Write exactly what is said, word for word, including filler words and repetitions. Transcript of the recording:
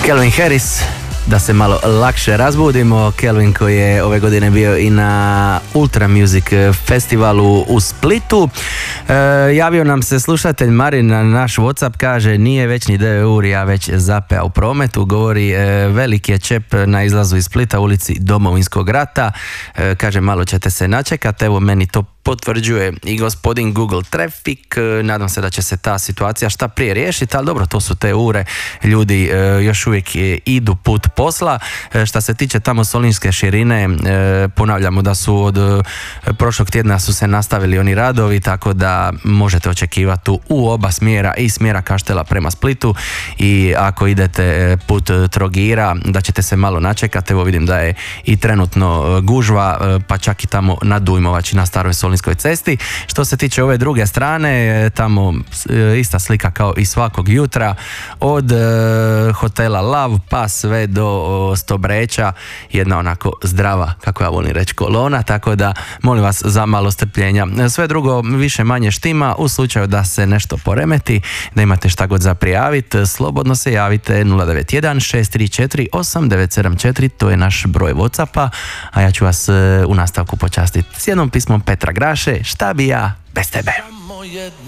Calvin Harris, da se malo lakše razbudimo. Calvin koji je ove godine bio i na Ultra Music festivalu u Splitu. E, javio nam se slušatelj Marin na naš WhatsApp, kaže nije već ni devet uri, ja već zapea u prometu. Govori e, veliki je čep na izlazu iz Splita, ulici Domovinskog rata. E, kaže malo ćete se načekati, evo meni to potvrđuje i gospodin Google Traffic. Nadam se da će se ta situacija šta prije riješiti, ali dobro, to su te ure, ljudi e, još uvijek e, idu put posla. E, šta se tiče tamo Solinske širine, e, ponavljamo da su od e, prošlog tjedna su se nastavili oni radovi, tako da možete očekivati tu u oba smjera, i smjera Kaštela prema Splitu, i ako idete e, put Trogira, da ćete se malo načekati. Evo vidim da je i trenutno e, gužva, e, pa čak i tamo na Dujmovači na staroj Solinskoj cesti. Što se tiče ove druge strane, tamo ista slika kao i svakog jutra, od e, hotela Lav pa sve do o, Stobreća, jedna onako zdrava, kako ja volim reći, kolona, tako da molim vas za malo strpljenja. Sve drugo više manje štima. U slučaju da se nešto poremeti, da imate šta god za prijaviti, slobodno se javite nula devet jedan šest tri četiri osam devet sedam četiri, to je naš broj WhatsAppa, a ja ću vas e, u nastavku počastiti s jednom pismom Petra Graše, Šta bi ja bez tebe.